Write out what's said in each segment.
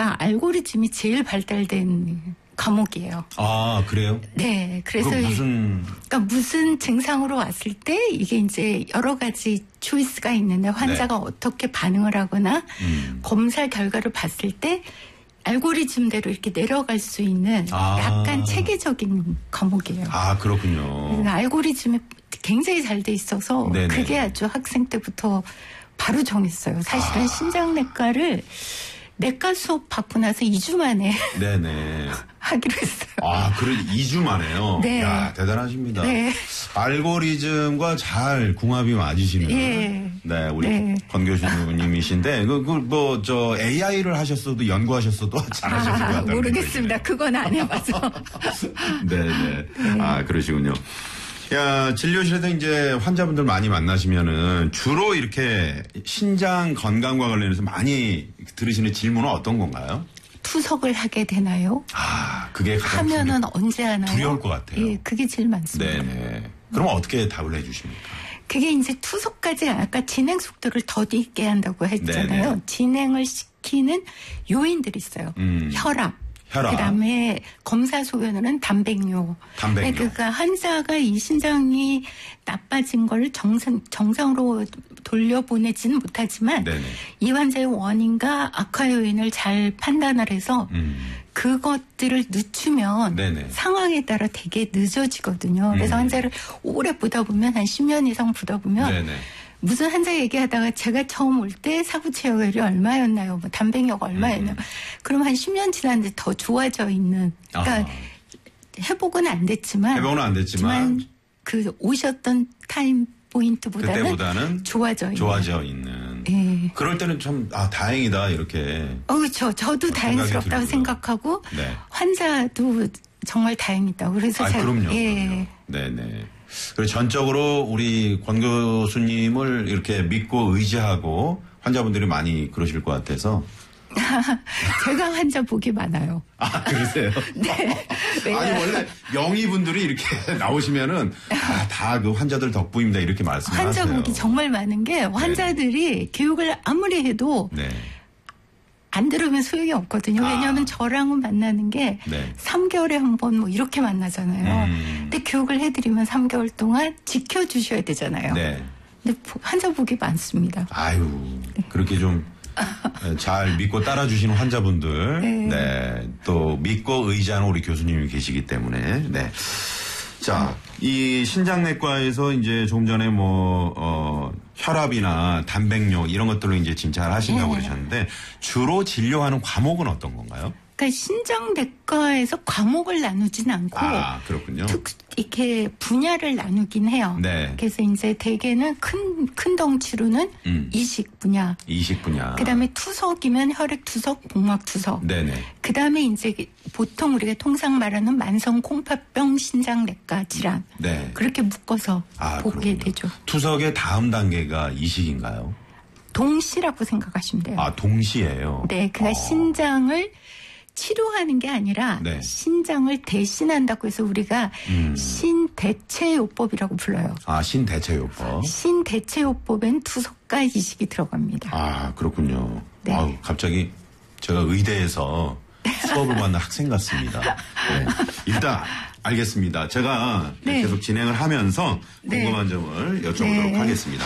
그러니까 알고리즘이 제일 발달된 과목이에요. 아, 그래요? 네. 그래서 그러니까 무슨 증상으로 왔을 때 이게 이제 여러 가지 초이스가 있는데 환자가 어떻게 반응을 하거나 검사 결과를 봤을 때 알고리즘대로 이렇게 내려갈 수 있는 약간 체계적인 과목이에요. 아, 그렇군요. 알고리즘이 굉장히 잘 돼 있어서 네네. 그게 아주 학생 때부터 바로 정했어요. 사실은 신장내과를 내과 수업 받고 나서 2주 만에 네네. 하기로 했어요. 아, 그래 2주 만에요? 네. 야, 대단하십니다. 네. 알고리즘과 잘 궁합이 맞으시는. 예. 네, 우리 네. 권 교수님이신데, AI를 하셨어도, 연구하셨어도 잘하셨을 것 같다는 모르겠습니다. 그건 안 해봐서. 네네. 아, 그러시군요. 야, 진료실에서 이제 환자분들 많이 만나시면은 주로 이렇게 신장 건강과 관련해서 많이 들으시는 질문은 어떤 건가요? 투석을 하게 되나요? 아, 그게 가장 하면은 언제 하나요? 두려울 것 같아요. 예, 그게 제일 많습니다. 네네. 그럼 어떻게 답을 해주십니까? 그게 이제 투석까지 아까 진행 속도를 더디게 한다고 했잖아요. 네네. 진행을 시키는 요인들이 있어요. 혈압. 그다음에 검사 소견으로는 단백뇨. 그러니까 환자가 이 신장이 나빠진 걸 정상으로 돌려보내지는 못하지만 이 환자의 원인과 악화 요인을 잘 판단을 해서 그것들을 늦추면 상황에 따라 되게 늦어지거든요. 그래서 환자를 오래 보다 보면 한 10년 이상 보다 보면 무슨 환자 얘기하다가 제가 처음 올 때 사구 체열이 얼마였나요? 뭐 단백뇨가 얼마였나요? 그럼 한 10년 지났는데 더 좋아져 있는. 그러니까 회복은 안 됐지만 그 오셨던 타임 포인트보다는 그때보다는 좋아져 있는. 예. 그럴 때는 참 다행이다 이렇게. 그렇죠. 저도 다행스럽다고 생각하고 환자도 정말 다행이다. 그래서 그럼요. 네네. 그리고 전적으로 우리 권 교수님을 이렇게 믿고 의지하고 환자분들이 많이 그러실 것 같아서. 제가 환자 복이 많아요. 아, 그러세요? 네. 아니, 원래 명의분들이 이렇게 나오시면은, 다 그 환자들 덕분입니다. 이렇게 말씀하세요. 환자 복이 정말 많은 게 환자들이 교육을 아무리 해도 안 들으면 소용이 없거든요. 왜냐하면 저랑은 만나는 게 3개월에 한 번 뭐 이렇게 만나잖아요. 근데 교육을 해드리면 3개월 동안 지켜주셔야 되잖아요. 근데 환자 복이 많습니다. 아유, 그렇게 좀 잘 믿고 따라주시는 환자분들, 또 믿고 의지하는 우리 교수님이 계시기 때문에, 자, 이 신장내과에서 이제 조금 전에 혈압이나 단백뇨 이런 것들로 이제 진찰을 하신다고 그러셨는데 주로 진료하는 과목은 어떤 건가요? 그러니까 신장내과에서 과목을 나누진 않고 그렇군요. 이렇게 분야를 나누긴 해요. 그래서 이제 대개는 큰 덩치로는 이식 분야. 그다음에 투석이면 혈액 투석, 복막 투석. 그다음에 이제 보통 우리가 통상 말하는 만성 콩팥병 신장내과 질환. 그렇게 묶어서 보게 그렇군요. 되죠. 투석의 다음 단계가 이식인가요? 동시라고 생각하시면 돼요. 동시예요. 네, 그러니까 신장을 치료하는 게 아니라 신장을 대신한다고 해서 우리가 신대체요법이라고 불러요. 신대체요법. 신대체요법엔 투석과 이식이 들어갑니다. 그렇군요. 갑자기 제가 의대에서 수업을 받는 학생 같습니다. 일단 알겠습니다. 제가 계속 진행을 하면서 궁금한 점을 여쭤보도록 하겠습니다.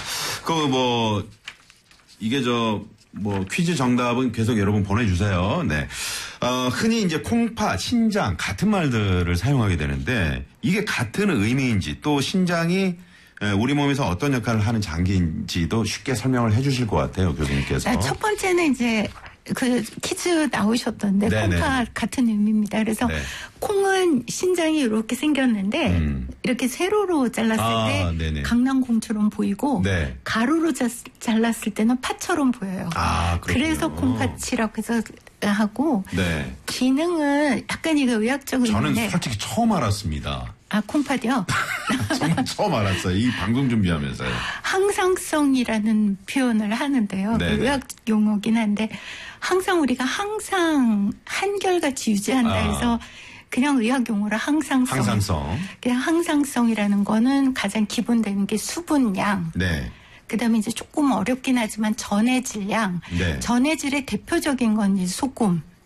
이게 퀴즈 정답은 계속 여러분 보내주세요. 흔히 이제 콩팥, 신장 같은 말들을 사용하게 되는데 이게 같은 의미인지 또 신장이 우리 몸에서 어떤 역할을 하는 장기인지도 쉽게 설명을 해 주실 것 같아요, 교수님께서. 첫 번째는 이제 그 퀴즈 나오셨던데 콩팥 같은 의미입니다. 그래서 콩은 신장이 이렇게 생겼는데 이렇게 세로로 잘랐을 때 강낭콩처럼 보이고 가로로 잘랐을 때는 팥처럼 보여요. 그래서 콩팥이라고 해서 하고 기능은 약간 이거 의학적인 저는 솔직히 처음 알았습니다. 콩팥이요? 정말 처음 알았어요. 이 방송 준비하면서요. 항상성이라는 표현을 하는데요. 의학 용어긴 한데 항상 우리가 항상 한결같이 유지한다 해서 그냥 의학 용어로 항상성. 그냥 항상성이라는 거는 가장 기본되는 게 수분량. 그다음에 이제 조금 어렵긴 하지만 전해질량. 전해질의 대표적인 건 이제 소금.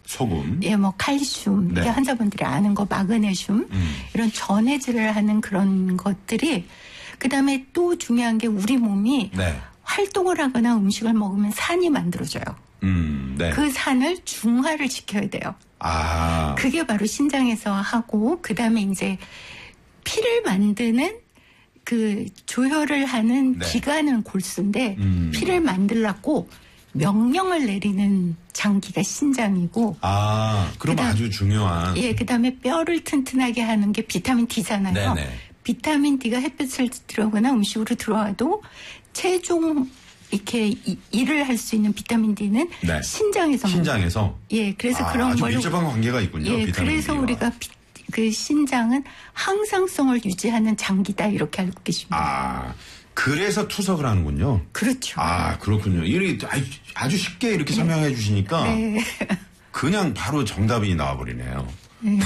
소금. 예, 뭐 칼슘, 네. 환자분들이 아는 거 마그네슘 이런 전해질을 하는 그런 것들이 그다음에 또 중요한 게 우리 몸이 네. 활동을 하거나 음식을 먹으면 산이 만들어져요. 네. 그 산을 중화를 시켜야 돼요. 아. 그게 바로 신장에서 하고 그다음에 이제 피를 만드는 그 조혈을 하는 네. 기관은 골수인데 피를 만들라고 명령을 내리는 장기가 신장이고. 아, 그럼 아주 중요한. 예, 그다음에 뼈를 튼튼하게 하는 게 비타민 D잖아요. 네네. 비타민 D가 햇볕을 들어오거나 음식으로 들어와도 최종 이렇게 일을 할 수 있는 비타민 D는 네. 신장에서. 신장에서. 예, 그래서 그런 아주 걸. 밀접한 관계가 있군요. 예, 비타민 그래서 D와. 우리가 그 신장은 항상성을 유지하는 장기다 이렇게 알고 계십니다. 아, 그래서 투석을 하는군요. 그렇죠. 아, 그렇군요. 이렇게 아주 쉽게 이렇게 설명해 주시니까 네. 그냥 바로 정답이 나와버리네요. 네.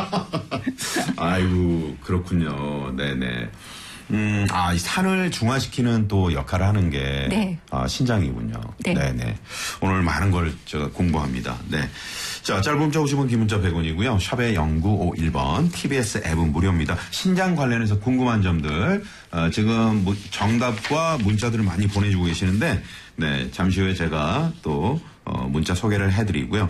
아이고, 그렇군요. 네네. 이 산을 중화시키는 또 역할을 하는 게 네. 신장이군요. 네. 네네. 오늘 많은 걸 제가 공부합니다. 네. 자, 짧은 문자 50원, 긴 문자 100원이고요. 샵의 0951번, TBS 앱은 무료입니다. 신장 관련해서 궁금한 점들, 지금 정답과 문자들을 많이 보내주고 계시는데, 네, 잠시 후에 제가 또, 문자 소개를 해드리고요.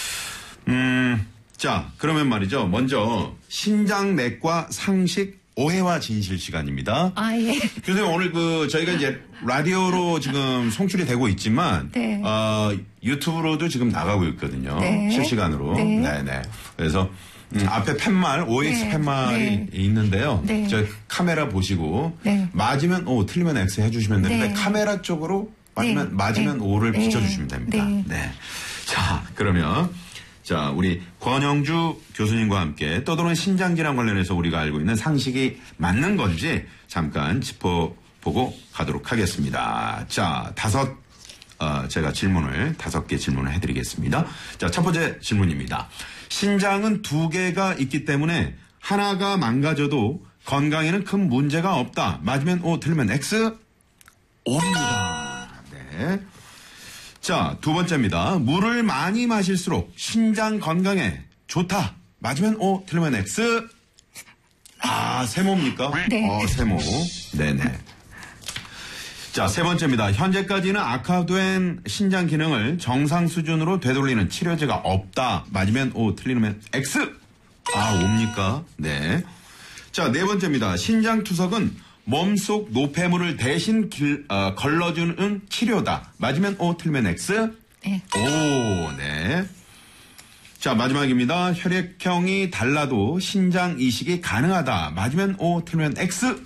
자, 그러면 말이죠. 먼저, 신장내과 상식 오해와 진실 시간입니다. 아, 예. 교수님, 오늘 저희가 이제 라디오로 지금 송출이 되고 있지만, 네. 유튜브로도 지금 나가고 있거든요. 네. 실시간으로. 네. 네네. 그래서, 앞에 팻말, OX 네. 팻말이 네. 있는데요. 네. 저 카메라 보시고, 네. 맞으면 O, 틀리면 X 해주시면 되는데, 네. 카메라 쪽으로 맞으면 네. O를 네. 비춰주시면 됩니다. 네. 네. 자, 그러면, 자, 우리 권영주 교수님과 함께 떠도는 신장질환 관련해서 우리가 알고 있는 상식이 맞는 건지 잠깐 짚어보고 가도록 하겠습니다. 자, 제가 5개 질문을 해드리겠습니다. 자, 첫 번째 질문입니다. 신장은 2개가 있기 때문에 하나가 망가져도 건강에는 큰 문제가 없다. 맞으면 O, 틀리면 X? O입니다. 네. 자, 두 번째입니다. 물을 많이 마실수록 신장 건강에 좋다. 맞으면 O, 틀리면 X. 아, 세모입니까? 네. 세모. 네네. 자, 세 번째입니다. 현재까지는 악화된 신장 기능을 정상 수준으로 되돌리는 치료제가 없다. 맞으면 O, 틀리면 X. 아, 옵니까? 네. 자, 네 번째입니다. 신장 투석은 몸속 노폐물을 대신 걸러주는 치료다. 맞으면 O, 틀리면 X? 네. 오, 네. 자, 마지막입니다. 혈액형이 달라도 신장 이식이 가능하다. 맞으면 O, 틀리면 X?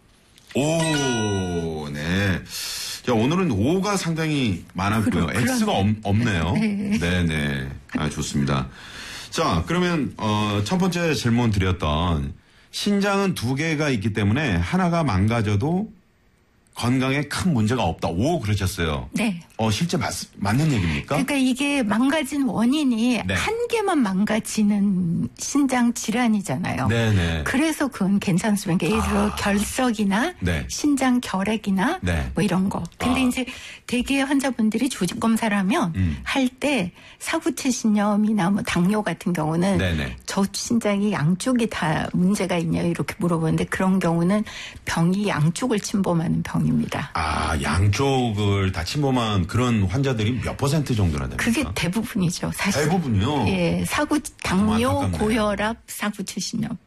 오, 네. 자, 오늘은 O가 상당히 많았고요. X가 없네요. 네. 네네. 아, 좋습니다. 자, 그러면, 첫 번째 질문 드렸던 신장은 2개가 있기 때문에 하나가 망가져도 건강에 큰 문제가 없다. 오, 그러셨어요. 네. 실제 맞는 얘기입니까? 그러니까 이게 망가진 원인이 네. 한 개만 망가지는 신장 질환이잖아요. 네네. 그래서 그건 괜찮습니다. 예를 들어 결석이나 네. 신장 결핵이나 네. 뭐 이런 거. 근데 이제 대개 환자분들이 조직 검사를 하면 할 때 사구체신염이나 뭐 당뇨 같은 경우는 네네. 저 신장이 양쪽이 다 문제가 있냐 이렇게 물어보는데 그런 경우는 병이 양쪽을 침범하는 병입니다. 아, 양쪽을 다 침범한 그런 환자들이 몇 % 정도나 됩니까? 그게 대부분이죠. 사실. 대부분요? 예, 당뇨, 안타깝네. 고혈압, 사구체신염.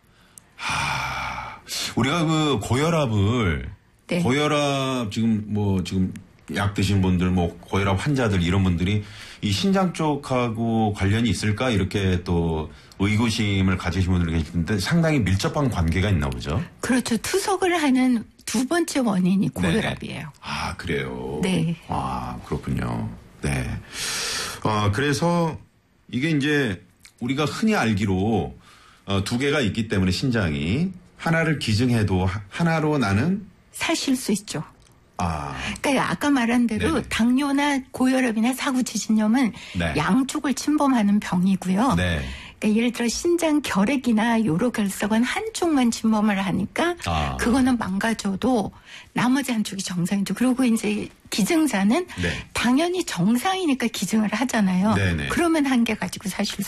우리가 그 고혈압을 네. 고혈압 지금 약 드신 분들 고혈압 환자들 이런 분들이 이 신장 쪽하고 관련이 있을까 이렇게 또 의구심을 가지신 분들이 계시는데 상당히 밀접한 관계가 있나 보죠. 그렇죠. 투석을 하는 두 번째 원인이 고혈압이에요. 네네. 아, 그래요? 네. 아, 그렇군요. 네. 그래서 이게 이제 우리가 흔히 알기로 2개가 있기 때문에 신장이 하나를 기증해도 하나로 나는 사실 수 있죠. 아. 그러니까 아까 말한 대로 네네. 당뇨나 고혈압이나 사구체신염은 네. 양쪽을 침범하는 병이고요. 네. 그러니까 예를 들어 신장 결핵이나 요로결석은 한쪽만 침범을 하니까 그거는 망가져도 나머지 한쪽이 정상이죠. 그리고 이제 기증자는 당연히 정상이니까 기증을 하잖아요. 그러면 한 개 가지고 사실